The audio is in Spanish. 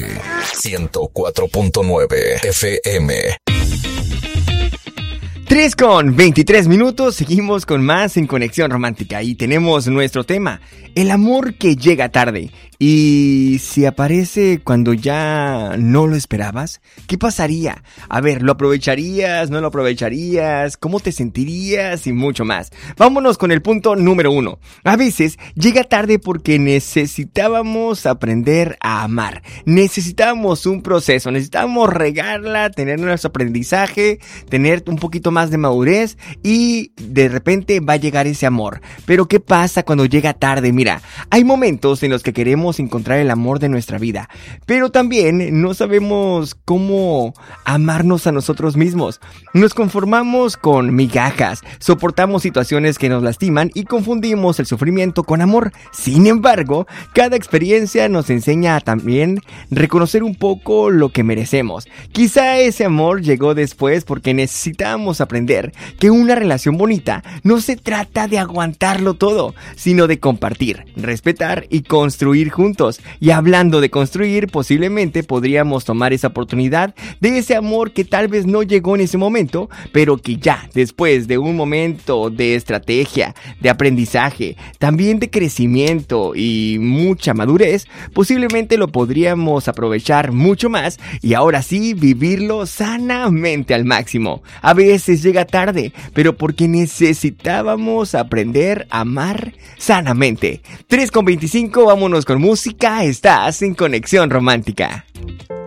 104.9 FM. 3:23, seguimos con más en Conexión Romántica y tenemos nuestro tema, el amor que llega tarde. Y si aparece cuando ya no lo esperabas, ¿qué pasaría? A ver, ¿lo aprovecharías? ¿No lo aprovecharías? ¿Cómo te sentirías? Y mucho más. Vámonos con el punto número 1. A veces llega tarde porque necesitábamos aprender a amar. Necesitábamos un proceso, necesitábamos regarla, tener nuestro aprendizaje, tener un poquito más de madurez y de repente va a llegar ese amor. Pero ¿qué pasa cuando llega tarde? Mira, hay momentos en los que queremos encontrar el amor de nuestra vida, pero también no sabemos cómo amarnos a nosotros mismos. Nos conformamos con migajas, soportamos situaciones que nos lastiman y confundimos el sufrimiento con amor. Sin embargo, cada experiencia nos enseña a también reconocer un poco lo que merecemos. Quizá ese amor llegó después porque necesitamos aprender que una relación bonita no se trata de aguantarlo todo, sino de compartir, respetar y construir juntos. Y hablando de construir, posiblemente podríamos tomar esa oportunidad de ese amor que tal vez no llegó en ese momento, pero que ya después de un momento de estrategia, de aprendizaje, también de crecimiento y mucha madurez, posiblemente lo podríamos aprovechar mucho más y ahora sí vivirlo sanamente al máximo. A veces llega tarde, pero porque necesitábamos aprender a amar sanamente. 3:25, vámonos con música, estás en Conexión Romántica.